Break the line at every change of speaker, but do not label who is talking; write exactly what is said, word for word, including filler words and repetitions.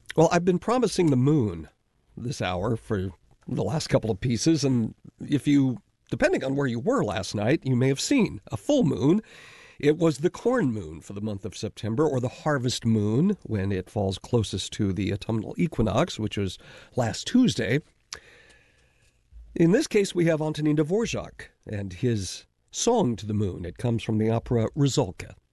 Well, I've been promising the moon this hour for the last couple of pieces, and if you, depending on where you were last night, you may have seen a full moon. It was the corn moon for the month of September, or the harvest moon when it falls closest to the autumnal equinox, which was last Tuesday. In this case, we have Antonin Dvorak and his song to the moon. It comes from the opera Rusalka.